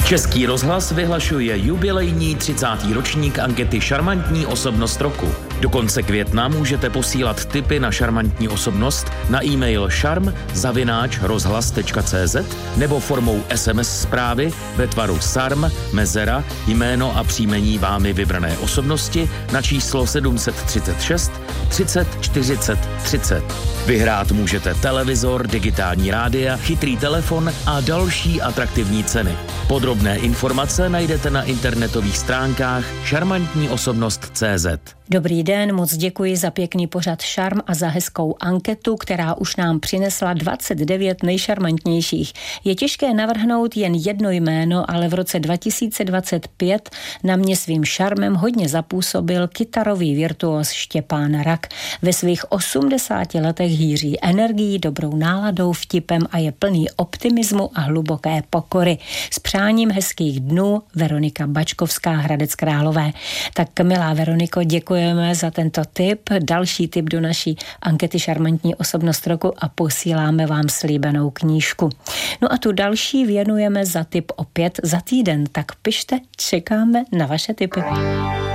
Český rozhlas vyhlašuje jubilejní 30. ročník ankety Šarmantní osobnost roku. Do konce května můžete posílat tipy na šarmantní osobnost na e-mail šarm@rozhlas.cz nebo formou SMS zprávy ve tvaru SARM, mezera, jméno a příjmení vámi vybrané osobnosti na číslo 736 30 40 30. Vyhrát můžete televizor, digitální rádia, chytrý telefon a další atraktivní ceny. Podrobné informace najdete na internetových stránkách šarmantníosobnost.cz. Dobrý den, moc děkuji za pěkný pořad Šarm a za hezkou anketu, která už nám přinesla 29 nejšarmantnějších. Je těžké navrhnout jen jedno jméno, ale v roce 2025 na mě svým šarmem hodně zapůsobil kytarový virtuos Štěpán Rak. Ve svých 80 letech hýří energií, dobrou náladou, vtipem a je plný optimismu a hluboké pokory. S přáním hezkých dnů Veronika Bačkovská, Hradec Králové. Tak milá Veroniko, děkujeme za tento tip. Další tip do naší ankety Šarmantní osobnost roku a posíláme vám slíbenou knížku. No a tu další věnujeme za tip opět za týden. Tak pište, čekáme na vaše tipy.